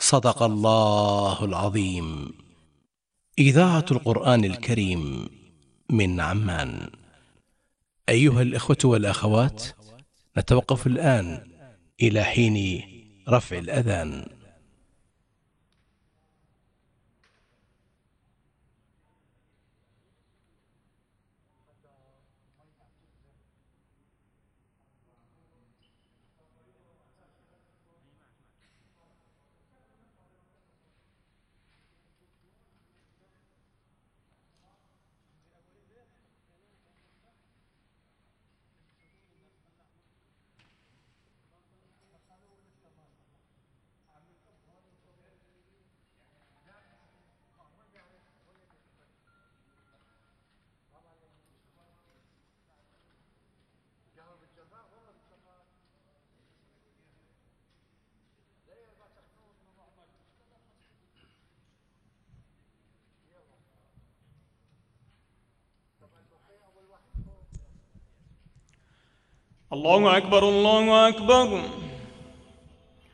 صدق الله العظيم. إذاعة القرآن الكريم من عمان. أيها الإخوة والأخوات، نتوقف الآن إلى حين رفع الأذان. الله أكبر الله أكبر.